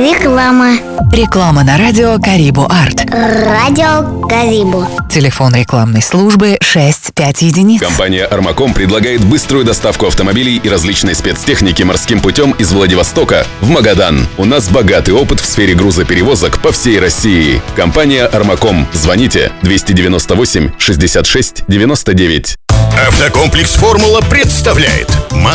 Реклама. Реклама на радио Карибу Арт. Радио Карибу. Телефон рекламной службы 65 единиц. Компания «Армаком» предлагает быструю доставку автомобилей и различной спецтехники морским путем из Владивостока в Магадан. У нас богатый опыт в сфере грузоперевозок по всей России. Компания «Армаком». Звоните 298 66 99. Автокомплекс «Формула» представляет